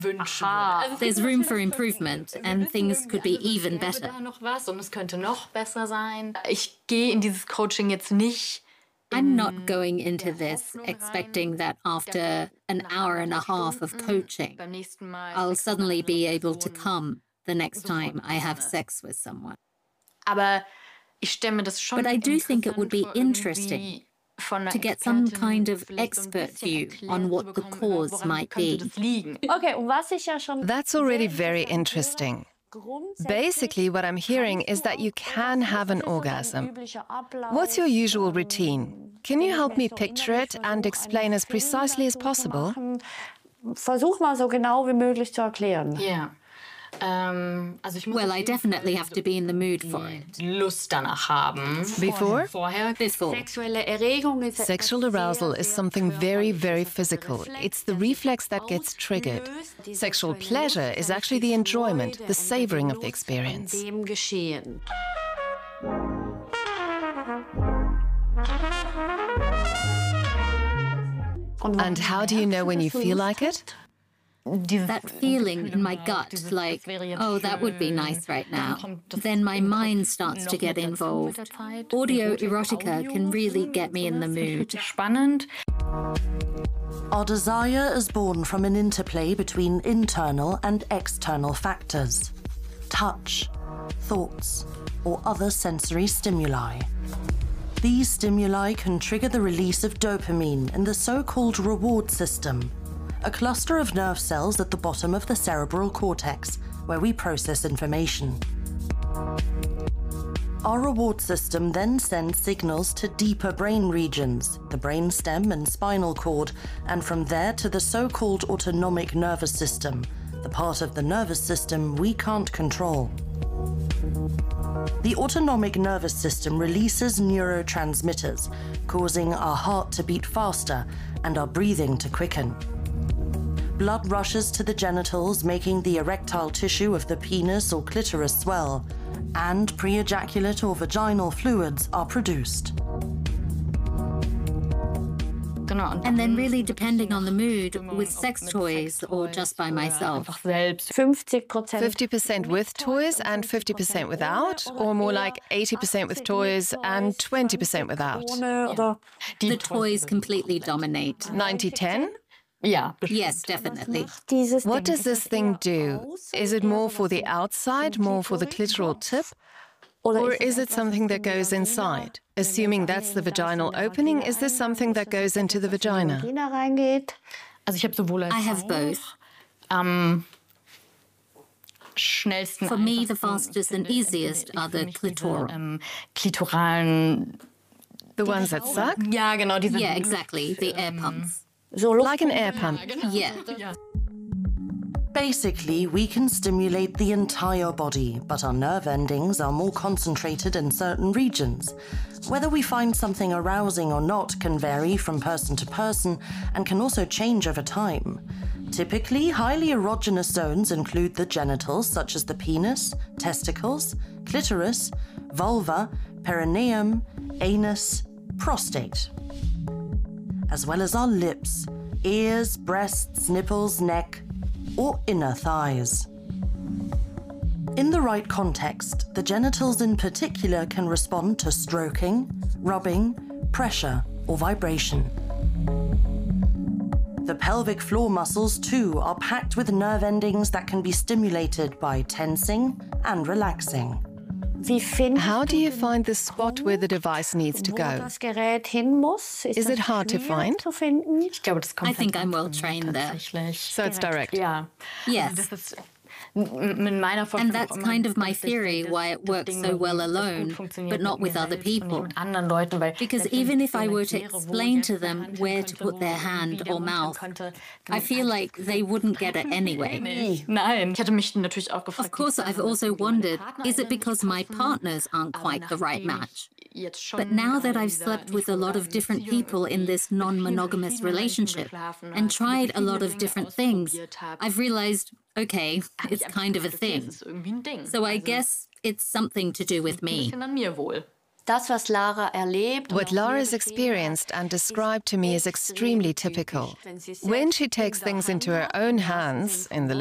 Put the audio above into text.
There's room for improvement and things could be even better. I'm not going into this expecting that after an hour and a half of coaching, I'll suddenly be able to come the next time I have sex with someone. But I do think it would be interesting to get some kind of expert view on what the cause might be. That's already very interesting. Basically, what I'm hearing is that you can have an orgasm. What's your usual routine? Can you help me picture it and explain as precisely as possible? Yeah. Well, I definitely have to be in the mood for it. Before? Before. Sexual arousal is something very, very physical. It's the reflex that gets triggered. Sexual pleasure is actually the enjoyment, the savoring of the experience. And how do you know when you feel like it? That feeling in my gut, like, oh, that would be nice right now. Then my mind starts to get involved. Audio erotica can really get me in the mood. Our desire is born from an interplay between internal and external factors. Touch, thoughts, or other sensory stimuli. These stimuli can trigger the release of dopamine in the so-called reward system, a cluster of nerve cells at the bottom of the cerebral cortex, where we process information. Our reward system then sends signals to deeper brain regions, the brainstem and spinal cord, and from there to the so-called autonomic nervous system, the part of the nervous system we can't control. The autonomic nervous system releases neurotransmitters, causing our heart to beat faster and our breathing to quicken. Blood rushes to the genitals, making the erectile tissue of the penis or clitoris swell, and pre-ejaculate or vaginal fluids are produced. And then really depending on the mood, with sex toys or just by myself. 50% with toys and 50% without? Or more like 80% with toys and 20% without? The toys completely dominate. 90-10? Yeah. Yes, definitely. What does this thing do? Is it more for the outside, more for the clitoral tip? Or is it something that goes inside? Assuming that's the vaginal opening, is this something that goes into the vagina? I have both. For me, the fastest and easiest are the clitoral. The ones that suck? Yeah, exactly. The air pumps. Like an air pump? Yeah. Basically, we can stimulate the entire body, but our nerve endings are more concentrated in certain regions. Whether we find something arousing or not can vary from person to person and can also change over time. Typically, highly erogenous zones include the genitals, such as the penis, testicles, clitoris, vulva, perineum, anus, prostate, as well as our lips, ears, breasts, nipples, neck, or inner thighs. In the right context, the genitals in particular can respond to stroking, rubbing, pressure, or vibration. The pelvic floor muscles, too, are packed with nerve endings that can be stimulated by tensing and relaxing. How do you find the spot where the device needs to go? Is it hard to find? I think I'm well trained there. So it's direct? Yes. And that's kind of my theory why it works so well alone, but not with other people. Because even if I were to explain to them where to put their hand or mouth, I feel like they wouldn't get it anyway. Of course, I've also wondered, is it because my partners aren't quite the right match? But now that I've slept with a lot of different people in this non-monogamous relationship and tried a lot of different things, I've realized, okay, it's kind of a thing. So I guess it's something to do with me. What Lara's experienced and described to me is extremely typical. When she takes things into her own hands, in the